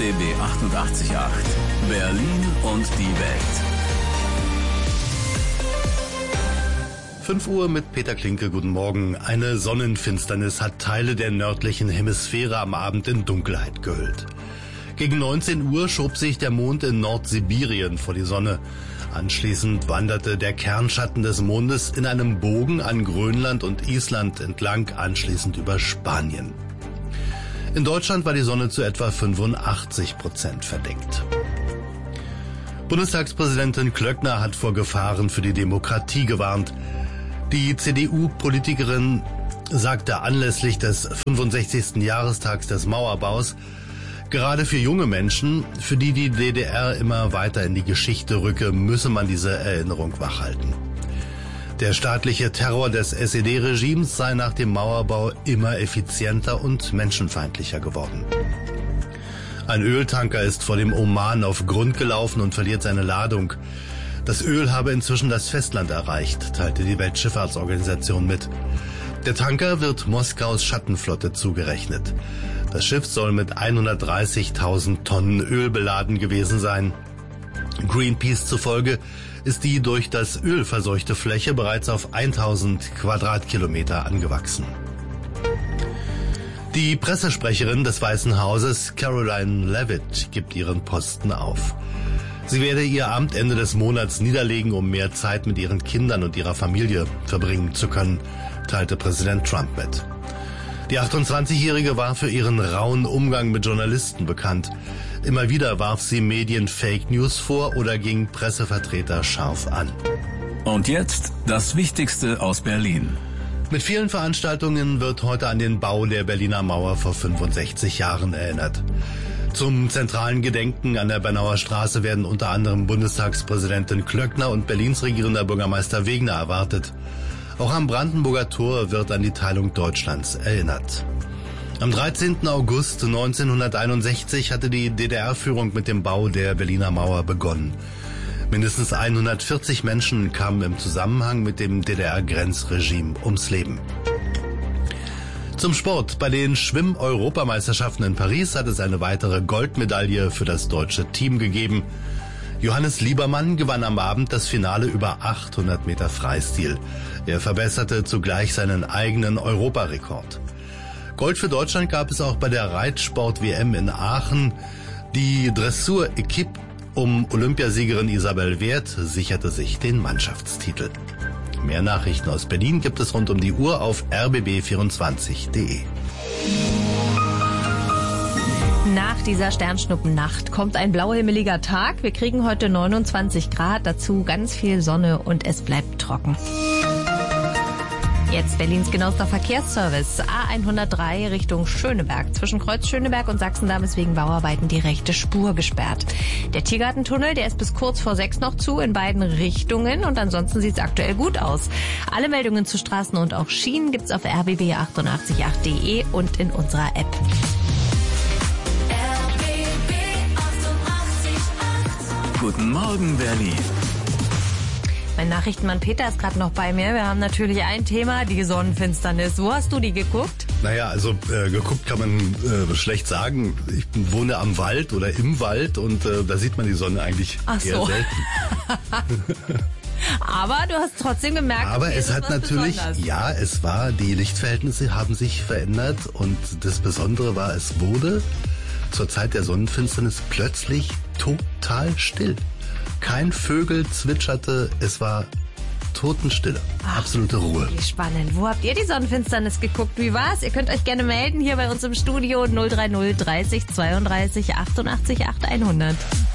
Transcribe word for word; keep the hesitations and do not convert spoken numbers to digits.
B B achtundachtzig Komma acht. Berlin und die Welt. fünf Uhr mit Peter Klinke, guten Morgen. Eine Sonnenfinsternis hat Teile der nördlichen Hemisphäre am Abend in Dunkelheit gehüllt. Gegen neunzehn Uhr schob sich der Mond in Nordsibirien vor die Sonne. Anschließend wanderte der Kernschatten des Mondes in einem Bogen an Grönland und Island entlang, anschließend über Spanien. In Deutschland war die Sonne zu etwa fünfundachtzig Prozent verdeckt. Bundestagspräsidentin Klöckner hat vor Gefahren für die Demokratie gewarnt. Die C D U-Politikerin sagte anlässlich des fünfundsechzigsten Jahrestags des Mauerbaus, gerade für junge Menschen, für die die D D R immer weiter in die Geschichte rücke, müsse man diese Erinnerung wachhalten. Der staatliche Terror des S E D-Regimes sei nach dem Mauerbau immer effizienter und menschenfeindlicher geworden. Ein Öltanker ist vor dem Oman auf Grund gelaufen und verliert seine Ladung. Das Öl habe inzwischen das Festland erreicht, teilte die Weltschifffahrtsorganisation mit. Der Tanker wird Moskaus Schattenflotte zugerechnet. Das Schiff soll mit hundertdreißigtausend Tonnen Öl beladen gewesen sein. Greenpeace zufolge ist die durch das Öl verseuchte Fläche bereits auf tausend Quadratkilometer angewachsen. Die Pressesprecherin des Weißen Hauses, Caroline Leavitt, gibt ihren Posten auf. Sie werde ihr Amt Ende des Monats niederlegen, um mehr Zeit mit ihren Kindern und ihrer Familie verbringen zu können, teilte Präsident Trump mit. Die achtundzwanzigjährige war für ihren rauen Umgang mit Journalisten bekannt. Immer wieder warf sie Medien Fake News vor oder ging Pressevertreter scharf an. Und jetzt das Wichtigste aus Berlin. Mit vielen Veranstaltungen wird heute an den Bau der Berliner Mauer vor fünfundsechzig Jahren erinnert. Zum zentralen Gedenken an der Bernauer Straße werden unter anderem Bundestagspräsidentin Klöckner und Berlins regierender Bürgermeister Wegner erwartet. Auch am Brandenburger Tor wird an die Teilung Deutschlands erinnert. Am dreizehnten August neunzehnhunderteinundsechzig hatte die D D R-Führung mit dem Bau der Berliner Mauer begonnen. Mindestens hundertvierzig Menschen kamen im Zusammenhang mit dem D D R-Grenzregime ums Leben. Zum Sport. Bei den Schwimm-Europameisterschaften in Paris hat es eine weitere Goldmedaille für das deutsche Team gegeben. Johannes Liebermann gewann am Abend das Finale über achthundert Meter Freistil. Er verbesserte zugleich seinen eigenen Europarekord. Gold für Deutschland gab es auch bei der Reitsport-W M in Aachen. Die Dressur-Equipe um Olympiasiegerin Isabel Wert sicherte sich den Mannschaftstitel. Mehr Nachrichten aus Berlin gibt es rund um die Uhr auf r b b vierundzwanzig punkt de. Nach dieser Sternschnuppennacht kommt ein blauhimmeliger Tag. Wir kriegen heute neunundzwanzig Grad, dazu ganz viel Sonne und es bleibt trocken. Jetzt Berlins genauester Verkehrsservice. A hundertdrei Richtung Schöneberg. Zwischen Kreuz Schöneberg und Sachsendamm ist wegen Bauarbeiten die rechte Spur gesperrt. Der Tiergartentunnel, der ist bis kurz vor sechs noch zu in beiden Richtungen und ansonsten sieht es aktuell gut aus. Alle Meldungen zu Straßen und auch Schienen gibt's auf r b b achtundachtzig Komma acht punkt de und in unserer App. Guten Morgen, Berlin. Mein Nachrichtenmann Peter ist gerade noch bei mir. Wir haben natürlich ein Thema, die Sonnenfinsternis. Wo hast du die geguckt? Naja, also äh, geguckt kann man äh, schlecht sagen. Ich wohne am Wald oder im Wald und äh, da sieht man die Sonne eigentlich Ach eher so. selten. Aber du hast trotzdem gemerkt, Aber okay, es das hat ist was natürlich, Besonderes. ja, es war, die Lichtverhältnisse haben sich verändert und das Besondere war, es wurde zur Zeit der Sonnenfinsternis plötzlich total still. Kein Vögel zwitscherte, es war Totenstille, Ach, absolute Ruhe. Wie spannend. Wo habt ihr die Sonnenfinsternis geguckt? Wie war's? Ihr könnt euch gerne melden hier bei uns im Studio null drei null dreißig zweiunddreißig achtundachtzig acht hundert.